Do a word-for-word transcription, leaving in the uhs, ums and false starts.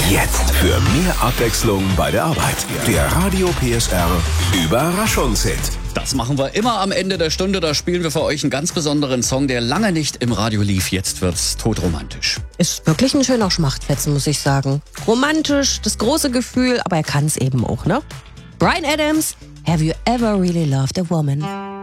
Jetzt für mehr Abwechslung bei der Arbeit. Der Radio P S R Überraschungshit. Das machen wir immer am Ende der Stunde. Da spielen wir für euch einen ganz besonderen Song, der lange nicht im Radio lief. Jetzt wird's todromantisch. Ist wirklich ein schöner Schmachtfetzen, muss ich sagen. Romantisch, das große Gefühl, aber er kann es eben auch, ne? Bryan Adams, Have You Ever Really Loved a Woman?